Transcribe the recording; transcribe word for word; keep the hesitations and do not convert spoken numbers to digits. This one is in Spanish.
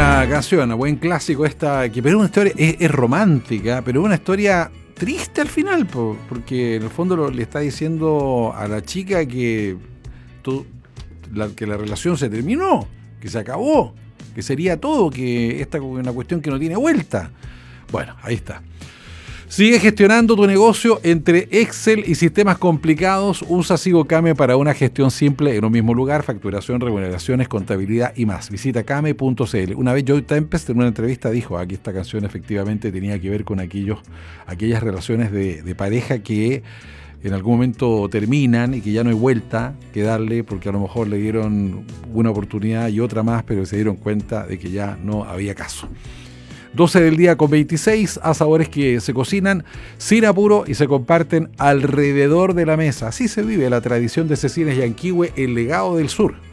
Buena canción, buen clásico esta, que pero es una historia, es, es romántica, pero es una historia triste al final, po, porque en el fondo lo, le está diciendo a la chica que, to, la, que la relación se terminó, que se acabó, que sería todo, que esta es una cuestión que no tiene vuelta. Bueno, ahí está. Sigue gestionando tu negocio entre Excel y sistemas complicados. Usa SigoCame para una gestión simple en un mismo lugar, facturación, remuneraciones, contabilidad y más. Visita came punto c l. Una vez Joe Tempest en una entrevista dijo ah, que esta canción efectivamente tenía que ver con aquellos, aquellas relaciones de, de pareja que en algún momento terminan y que ya no hay vuelta que darle, porque a lo mejor le dieron una oportunidad y otra más, pero se dieron cuenta de que ya no había caso. doce del día con veintiséis, a sabores que se cocinan sin apuro y se comparten alrededor de la mesa. Así se vive la tradición de Cecines Yanquihue, el legado del sur.